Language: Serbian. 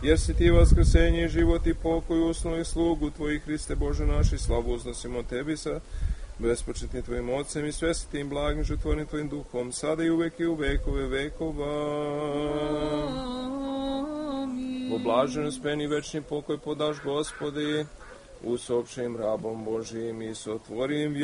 jer si ti vaskrsenje i život i pokoj usnuli slugu Tvojih, Hriste Bože naši, slavu uznosimo Tebi sa bespočetnim Tvojim Otcem i svesitim blagim životvornim Tvojim Duhom, sada i uvek i u vekove vekova. Po blaženju speni večni pokoj podaš, Gospodi, usopšim rabom Božijim i sotvorim